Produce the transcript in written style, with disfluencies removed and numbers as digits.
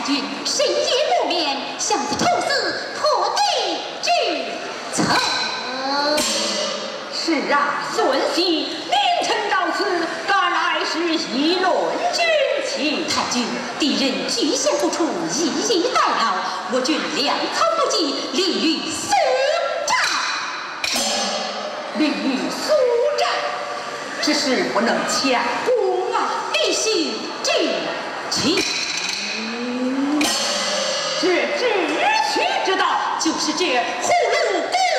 君深夜不眠，想子痛死，破地至此。 是啊，孙熙凌晨到此，赶来是议论军情。 太君，敌人居险不出，一一待劳，我军粮草不济，立于苏战。 立于苏战，只是不能强攻啊！ 必须智取。这智取之道，就是这葫芦